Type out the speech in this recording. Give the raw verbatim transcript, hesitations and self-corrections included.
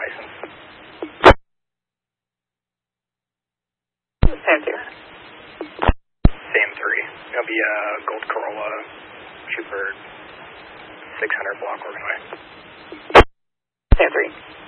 license. Sam two. Sam three. It'll be a gold Corolla, shoot for six hundred block Oregon Way. Sam three.